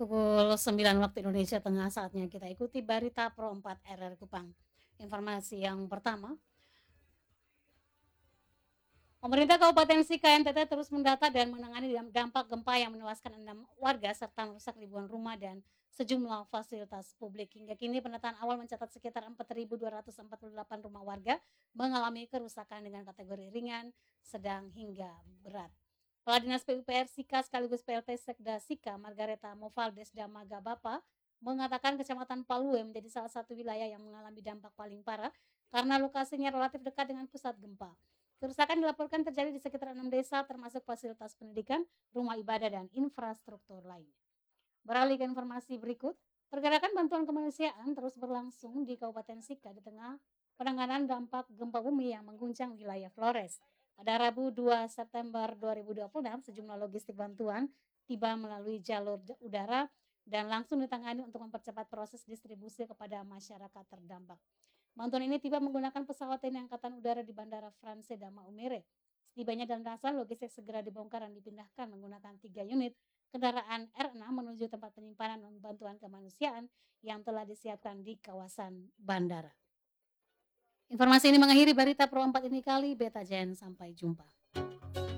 Pukul 9 waktu Indonesia Tengah, saatnya kita ikuti Berita Pro 4 RR Kupang. Informasi yang pertama, pemerintah Kabupaten Sika NTT terus mendata dan menangani dampak gempa yang menewaskan 6 warga serta merusak ribuan rumah dan sejumlah fasilitas publik. Hingga kini penataan awal mencatat sekitar 4.248 rumah warga mengalami kerusakan dengan kategori ringan, sedang hingga berat. Kepala Dinas PUPR Sika sekaligus PLT Sekda Sika Margareta Movaldes Damaga Bapa mengatakan Kecamatan Palue menjadi salah satu wilayah yang mengalami dampak paling parah karena lokasinya relatif dekat dengan pusat gempa. Kerusakan dilaporkan terjadi di sekitar 6 desa termasuk fasilitas pendidikan, rumah ibadah, dan infrastruktur lainnya. Beralih ke informasi berikut, pergerakan bantuan kemanusiaan terus berlangsung di Kabupaten Sika di tengah penanganan dampak gempa bumi yang mengguncang wilayah Flores. Pada Rabu 2 September 2026, sejumlah logistik bantuan tiba melalui jalur udara dan langsung ditangani untuk mempercepat proses distribusi kepada masyarakat terdampak. Bantuan ini tiba menggunakan pesawat TNI Angkatan Udara di Bandara France Damaumere. Setibanya dan Rasan, logistik segera dibongkar dan dipindahkan menggunakan 3 unit kendaraan R6 menuju tempat penyimpanan dan bantuan kemanusiaan yang telah disiapkan di kawasan bandara. Informasi ini mengakhiri Berita Pro 4 ini kali. Beta Jen, sampai jumpa.